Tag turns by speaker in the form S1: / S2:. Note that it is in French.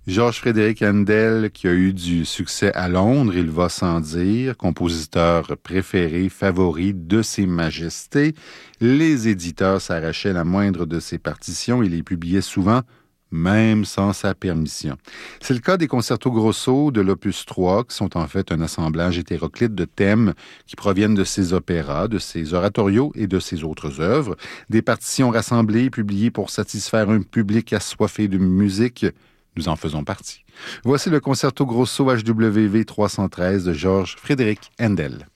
S1: Georges Frédéric Handel, qui a eu du succès à Londres, il va sans dire, compositeur préféré, favori de Ses Majestés. Les éditeurs s'arrachaient la moindre de ses partitions et les publiaient souvent, même sans sa permission. C'est le cas des concertos grosso de l'opus 3, qui sont en fait un assemblage hétéroclite de thèmes qui proviennent de ses opéras, de ses oratorios et de ses autres œuvres. Des partitions rassemblées et publiées pour satisfaire un public assoiffé de musique. Nous en faisons partie. Voici le concerto grosso HWV 313 de Georges Frédéric Handel.